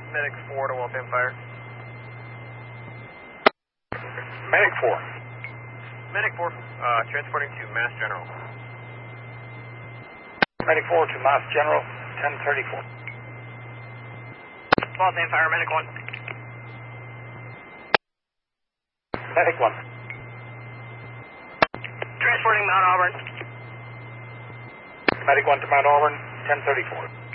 Medic 4 to Waltham Fire. Medic 4. Medic 4, transporting to Mass General. Medic 4 to Mass General, 1034. Waltham Fire, Medic 1. Medic 1. Transporting Mount Auburn. Medic 1 to Mount Auburn, 1034.